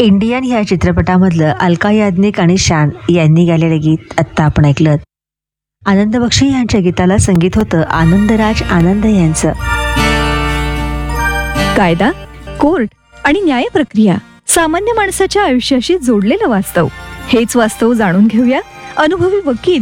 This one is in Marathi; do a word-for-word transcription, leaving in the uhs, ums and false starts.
इंडियन ह्या चित्रपटामधलं अलका याज्ञिक आणि शान यांनी गायलेलं गीत आत्ता आपण ऐकलं. आनंद बक्षी यांच्या गीताला संगीत होतं आनंदराज आनंद यांचं. कायदा, कोर्ट आणि न्याय प्रक्रिया सामान्य माणसाच्या आयुष्याशी जोडलेलं वास्तव. हेच वास्तव जाणून घेऊया अनुभवी वकील